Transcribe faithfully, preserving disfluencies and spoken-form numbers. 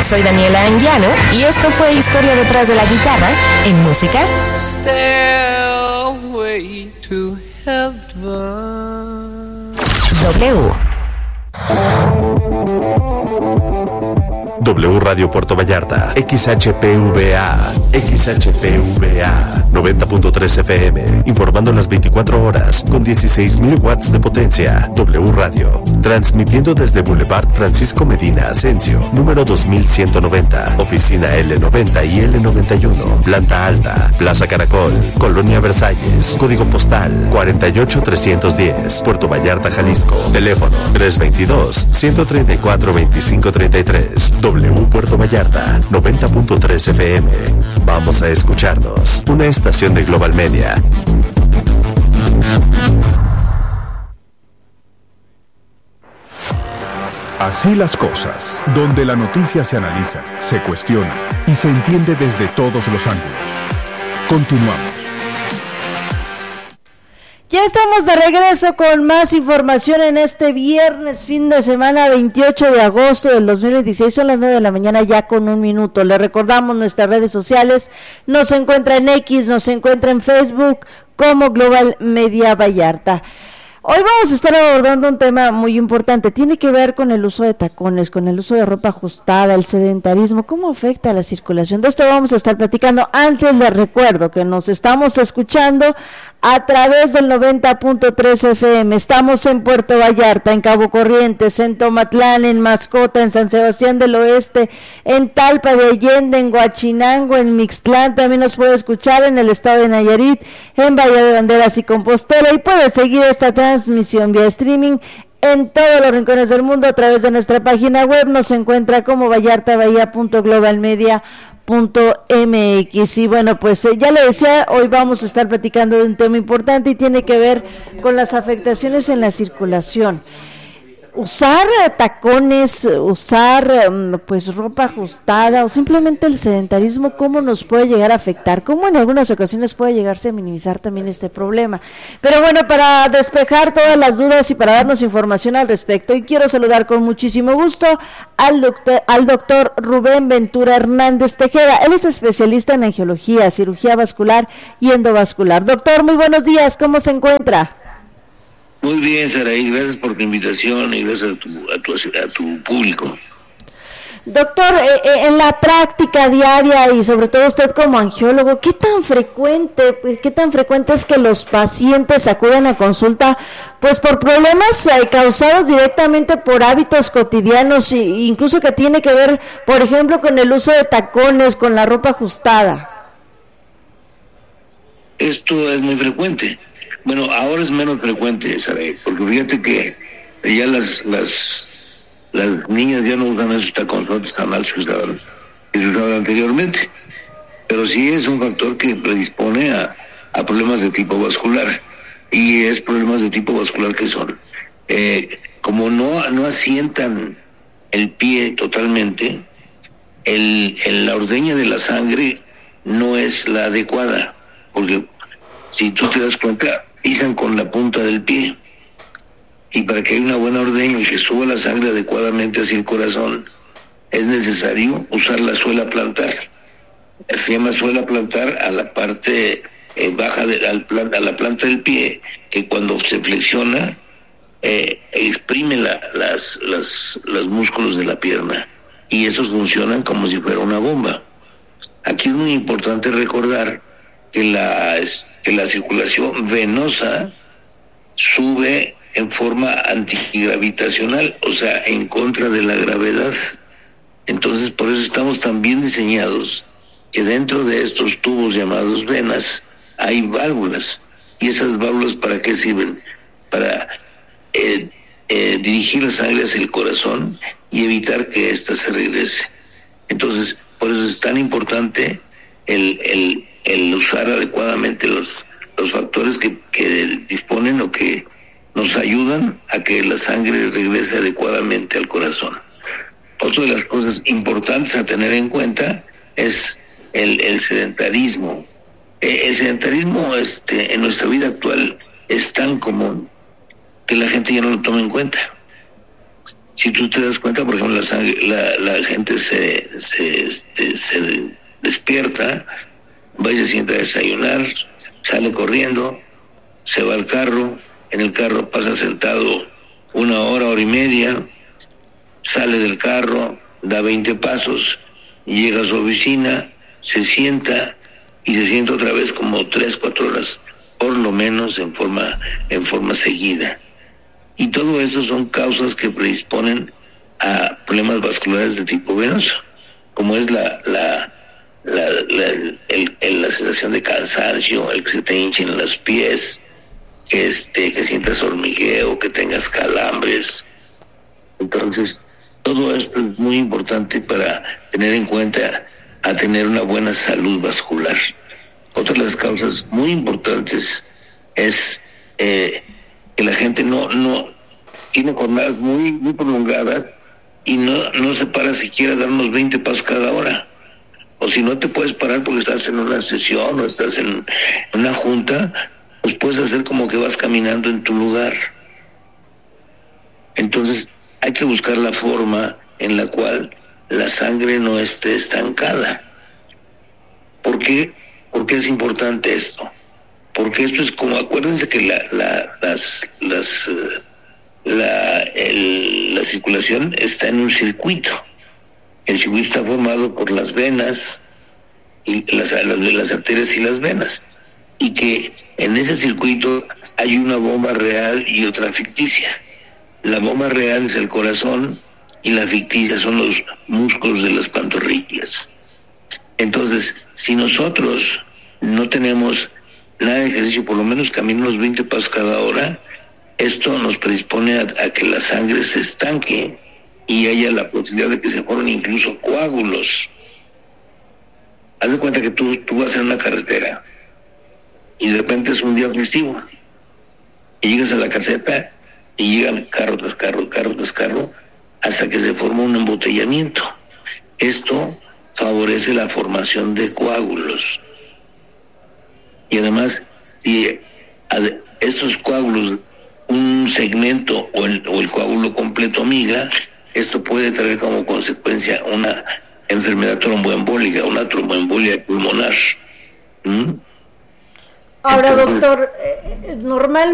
soy Daniela Anguiano y esto fue Historia detrás de la guitarra en música. Stairway to heaven. W. W Radio Puerto Vallarta, X H P V A, X H P V A, noventa punto tres F M, informando las veinticuatro horas, con dieciséis mil watts de potencia. W Radio, transmitiendo desde Boulevard Francisco Medina Asensio, número dos mil ciento noventa, oficina L noventa y L noventa y uno, planta alta, Plaza Caracol, Colonia Versalles, código postal cuarenta y ocho trescientos diez, Puerto Vallarta, Jalisco, teléfono tres veintidós, ciento treinta y cuatro, veinticinco treinta y tres. W Puerto Vallarta, noventa punto tres F M. Vamos a escucharnos. Una estación de Global Media. Así las cosas, donde la noticia se analiza, se cuestiona y se entiende desde todos los ángulos. Continuamos. Ya estamos de regreso con más información en este viernes, fin de semana veintiocho de agosto del dos mil veintiséis, son las nueve de la mañana ya con un minuto. Le recordamos nuestras redes sociales, nos encuentra en X, nos encuentra en Facebook como Global Media Vallarta. Hoy vamos a estar abordando un tema muy importante, tiene que ver con el uso de tacones, con el uso de ropa ajustada, el sedentarismo, cómo afecta a la circulación. De esto vamos a estar platicando. Antes les recuerdo que nos estamos escuchando a través del noventa punto tres F M, estamos en Puerto Vallarta, en Cabo Corrientes, en Tomatlán, en Mascota, en San Sebastián del Oeste, en Talpa de Allende, en Huachinango, en Mixtlán, también nos puede escuchar en el estado de Nayarit, en Bahía de Banderas y Compostela, y puede seguir esta transmisión vía streaming en todos los rincones del mundo a través de nuestra página web. Nos encuentra como vallartabahía punto global media punto m x. Y bueno, pues eh, ya le decía, hoy vamos a estar platicando de un tema importante y tiene que ver con las afectaciones en la circulación. Usar tacones, usar pues ropa ajustada o simplemente el sedentarismo, ¿cómo nos puede llegar a afectar? ¿Cómo en algunas ocasiones puede llegarse a minimizar también este problema? Pero bueno, para despejar todas las dudas y para darnos información al respecto, hoy quiero saludar con muchísimo gusto al doctor, al doctor Rubén Ventura Hernández Tejeda. Él es especialista en angiología, cirugía vascular y endovascular. Doctor, muy buenos días, ¿cómo se encuentra? Muy bien, Saraí, gracias por tu invitación y gracias a tu, a tu, a tu público. Doctor, eh, en la práctica diaria y sobre todo usted como angiólogo, ¿qué tan frecuente, pues, qué tan frecuente es que los pacientes acuden a consulta, pues por problemas eh, causados directamente por hábitos cotidianos, e incluso que tiene que ver, por ejemplo, con el uso de tacones, con la ropa ajustada? Esto es muy frecuente. Bueno, ahora es menos frecuente, Saray, porque fíjate que ya las las las niñas ya no usan esos taconzotes tan altos que usaban, que se usaban anteriormente, pero sí es un factor que predispone a, a problemas de tipo vascular, y es problemas de tipo vascular que son, eh, como no no asientan el pie totalmente, el, el la ordeña de la sangre no es la adecuada, porque si tú te das cuenta, pisan con la punta del pie, y para que haya una buena ordeña y que suba la sangre adecuadamente hacia el corazón, es necesario usar la suela plantar. Se llama suela plantar a la parte eh, baja de al plan, a la planta del pie, que cuando se flexiona eh, exprime la, las, las, los músculos de la pierna, y esos funcionan como si fuera una bomba. Aquí es muy importante recordar que la, que la circulación venosa sube en forma antigravitacional, o sea, en contra de la gravedad. Entonces, por eso estamos tan bien diseñados que dentro de estos tubos llamados venas hay válvulas. ¿Y esas válvulas para qué sirven? Para eh, eh, dirigir la sangre hacia el corazón y evitar que ésta se regrese. Entonces, por eso es tan importante el, el el usar adecuadamente los los factores que, que disponen o que nos ayudan a que la sangre regrese adecuadamente al corazón. Otra de las cosas importantes a tener en cuenta es el, el sedentarismo. Eh, el sedentarismo este, en nuestra vida actual es tan común que la gente ya no lo toma en cuenta. si tú te das cuenta, por ejemplo, la, sangre, la, la gente se, se, este, se despierta, va y se sienta a desayunar, sale corriendo, se va al carro, en el carro pasa sentado una hora, hora y media, sale del carro, da veinte pasos, llega a su oficina, se sienta y se sienta otra vez como tres, cuatro horas, por lo menos en forma, en forma seguida. Y todo eso son causas que predisponen a problemas vasculares de tipo venoso, como es la la la, la, el, el, la sensación de cansancio, el que se te hinchen los pies, que, este, que sientas hormigueo, que tengas calambres. Entonces, todo esto es muy importante para tener en cuenta a tener una buena salud vascular. Otra de las causas muy importantes es eh, que la gente no no tiene jornadas muy muy prolongadas y no no se para siquiera a dar unos veinte pasos cada hora. O si no te puedes parar porque estás en una sesión o estás en una junta, pues puedes hacer como que vas caminando en tu lugar. Entonces hay que buscar la forma en la cual la sangre no esté estancada. ¿Por qué? ¿Por qué es importante esto? Porque esto es como, acuérdense que la la las las uh, la el, la circulación está en un circuito. El circuito está formado por las venas y las, las las arterias y las venas, y que en ese circuito hay una bomba real y otra ficticia. La bomba real es el corazón y la ficticia son los músculos de las pantorrillas. Entonces, si nosotros no tenemos nada de ejercicio, por lo menos caminar unos veinte pasos cada hora, esto nos predispone a, a que la sangre se estanque y haya la posibilidad de que se formen incluso coágulos. Haz de cuenta que tú, tú vas en una carretera y de repente es un día festivo y llegas a la caseta y llegan carro tras carro, carro tras carro, hasta que se forma un embotellamiento. Esto favorece la formación de coágulos. Y además, si estos coágulos, un segmento o el, o el coágulo completo migra, esto puede traer como consecuencia una enfermedad tromboembólica, una tromboembolia pulmonar. ¿Mm? Ahora, Entonces, doctor, eh, normalmente